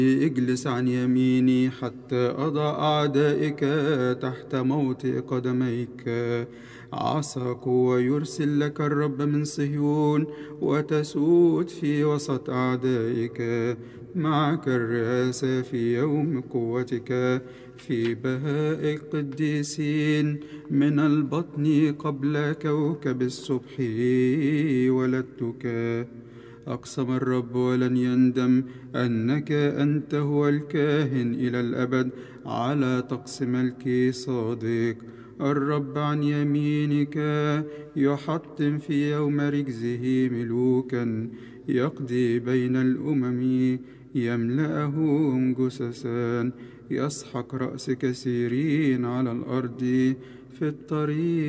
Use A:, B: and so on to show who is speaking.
A: اجلس عن يميني حتى أضع أعدائك تحت موطئ قدميك. عصاك ويرسل لك الرب من صهيون، وتسود في وسط أعدائك. معك الرئاسة في يوم قوتك، في بهاء القديسين. من البطن قبل كوكب الصبح ولدتك. أقسم الرب ولن يندم أنك أنت هو الكاهن إلى الأبد على طقس ملكي صادق. الرب عن يمينك يحطم في يوم رجزه ملوكا، يقضي بين الأمم يملأهم جثثا. يسحق رأس كثيرين على الأرض في الطريق.